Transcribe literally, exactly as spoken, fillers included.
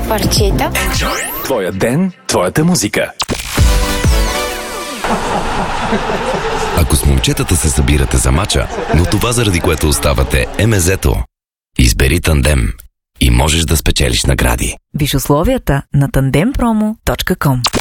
парчета. Твоя ден, твоята музика. Ако с момчетата се събирате за мача, но това заради което оставате е мезето, избери Тандем и можеш да спечелиш награди. Виж условията на тандем промо точка ком.